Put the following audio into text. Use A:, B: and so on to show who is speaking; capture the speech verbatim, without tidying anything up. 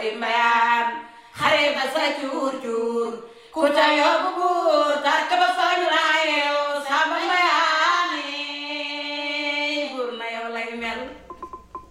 A: bari mbayaan xare ba sa cuur cuur ku ca yóbbu buur tark ba soñ laa yeew samba mbayaane buur na yow lay mel